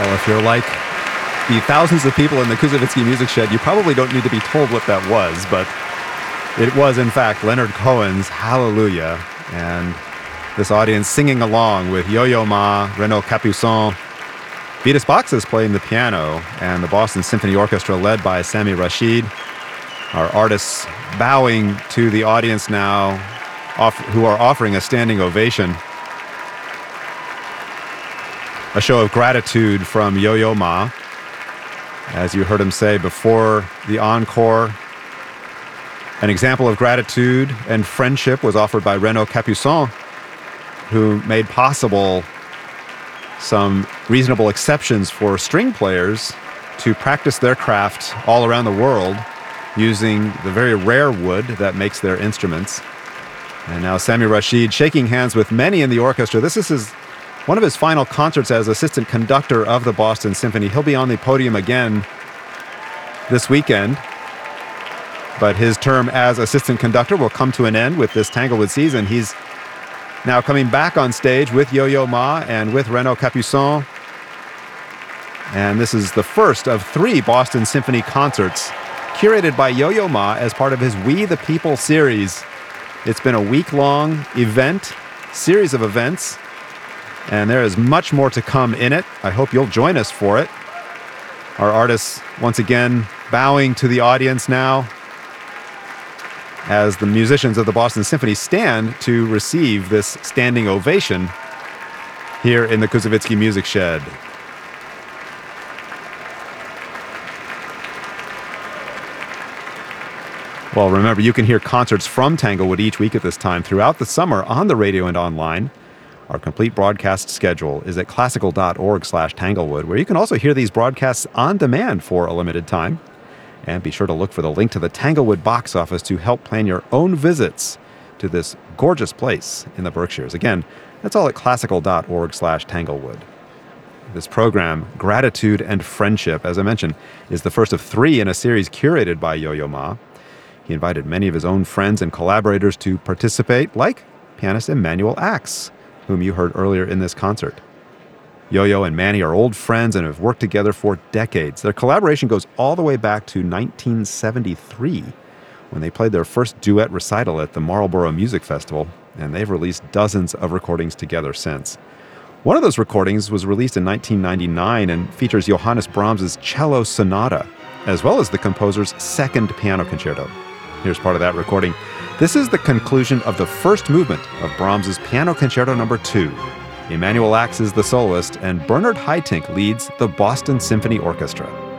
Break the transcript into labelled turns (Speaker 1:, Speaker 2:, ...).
Speaker 1: Well, if you're like the thousands of people in the Kuzovitsky Music Shed, you probably don't need to be told what that was, but it was, in fact, Leonard Cohen's Hallelujah, and this audience singing along with Yo-Yo Ma, Renaud Capuçon. Vitas Box is playing the piano, and the Boston Symphony Orchestra, led by Sami Rashid. Our artists bowing to the audience now, who are offering a standing ovation. A show of gratitude from Yo-Yo Ma. As you heard him say before the encore, an example of gratitude and friendship was offered by Renaud Capuçon, who made possible some reasonable exceptions for string players to practice their craft all around the world using the very rare wood that makes their instruments. And now Sami Rashid shaking hands with many in the orchestra. This is one of his final concerts as assistant conductor of the Boston Symphony. He'll be on the podium again this weekend, but his term as assistant conductor will come to an end with this Tanglewood season. He's now coming back on stage with Yo-Yo Ma and with Renaud Capuçon. And this is the first of 3 Boston Symphony concerts curated by Yo-Yo Ma as part of his We the People series. It's been a week-long series of events, and there is much more to come in it. I hope you'll join us for it. Our artists, once again, bowing to the audience now as the musicians of the Boston Symphony stand to receive this standing ovation here in the Kuzovitsky Music Shed. Well, remember, you can hear concerts from Tanglewood each week at this time throughout the summer on the radio and online. Our complete broadcast schedule is at classical.org/Tanglewood, where you can also hear these broadcasts on demand for a limited time. And be sure to look for the link to the Tanglewood box office to help plan your own visits to this gorgeous place in the Berkshires. Again, that's all at classical.org/Tanglewood. This program, Gratitude and Friendship, as I mentioned, is the first of 3 in a series curated by Yo-Yo Ma. He invited many of his own friends and collaborators to participate, like pianist Emanuel Ax, whom you heard earlier in this concert. Yo-Yo and Manny are old friends and have worked together for decades. Their collaboration goes all the way back to 1973, when they played their first duet recital at the Marlborough Music Festival, and they've released dozens of recordings together since. One of those recordings was released in 1999 and features Johannes Brahms' Cello Sonata, as well as the composer's second piano concerto. Here's part of that recording. This is the conclusion of the first movement of Brahms' Piano Concerto No. 2. Emanuel Ax is the soloist, and Bernard Haitink leads the Boston Symphony Orchestra.